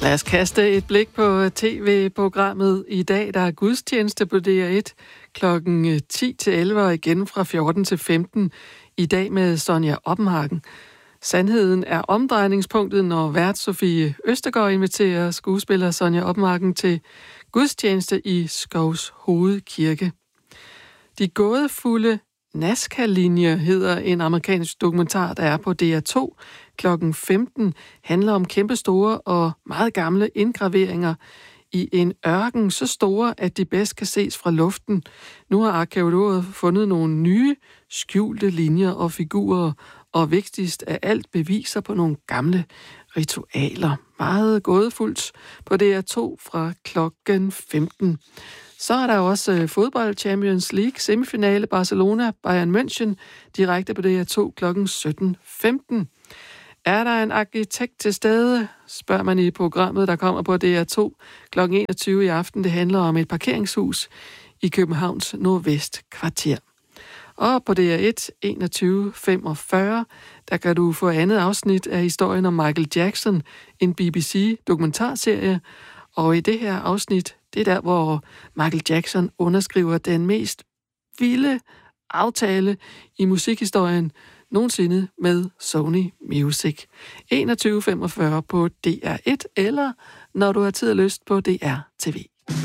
Lad os kaste et blik på tv-programmet i dag. Der er gudstjeneste på DR1 klokken 10-11 og igen fra 14 til 15 i dag med Sonja Oppenhagen. Sandheden er omdrejningspunktet, når vært Sofie Østergaard inviterer skuespiller Sonja Oppenhagen til gudstjeneste i Skovs Hovedkirke. De gådefulde Nazca-linjer hedder en amerikansk dokumentar, der er på DR2 klokken 15, handler om kæmpestore og meget gamle indgraveringer i en ørken, så store, at de bedst kan ses fra luften. Nu har arkæologer fundet nogle nye, skjulte linjer og figurer, og vigtigst af alt beviser på nogle gamle ritualer. Meget gådefuldt på DR2 fra klokken 15. Så er der også fodbold Champions League semifinale Barcelona Bayern München direkte på DR2 klokken 17.15. Er der en arkitekt til stede, spørger man i programmet, der kommer på DR2 klokken 21 i aften. Det handler om et parkeringshus i Københavns Nordvestkvarter. Og på DR1 21.45, der kan du få andet afsnit af historien om Michael Jackson, en BBC-dokumentarserie. Og i det her afsnit, det er der, hvor Michael Jackson underskriver den mest vilde aftale i musikhistorien nogensinde med Sony Music. 21.45 på DR1, eller når du har tid og lyst på DR TV.